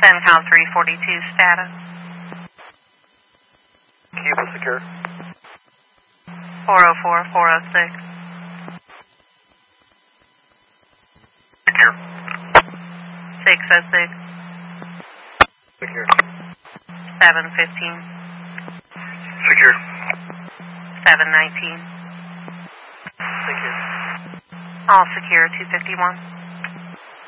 CENTCOM 342 status. Cuba secure. 404, 406. Secure. 606. Secure. 715. Secure. 719. Secure. All secure 251.